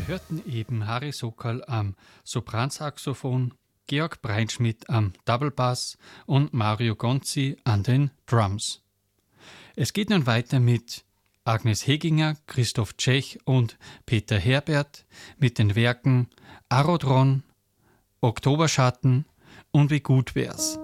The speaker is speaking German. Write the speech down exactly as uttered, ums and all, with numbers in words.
Wir hörten eben Harry Sokal am Sopransaxophon, Georg Breinschmidt am Double Bass und Mario Gonzi an den Drums. Es geht nun weiter mit Agnes Heginger, Christoph Tschech und Peter Herbert mit den Werken Arodron, Oktoberschatten und Wie gut wär's.